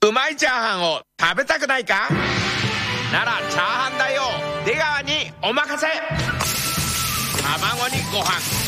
うまいチャーハンを食べたくないか？ならチャーハン代を出川にお任せ。卵にご飯